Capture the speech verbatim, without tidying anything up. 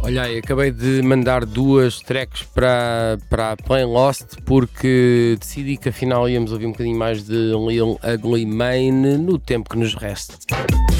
Olha aí, acabei de mandar duas tracks para, para a Plain Lost porque decidi que afinal íamos ouvir um bocadinho mais de Lil Ugly Mane no tempo que nos resta.